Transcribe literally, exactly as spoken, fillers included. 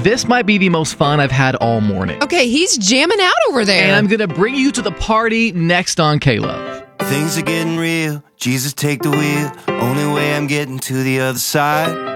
this might be the most fun I've had all morning. Okay, he's jamming out over there. And I'm going to bring you to the party next on K-Love. Things are getting real. Jesus, take the wheel. Only way I'm getting to the other side.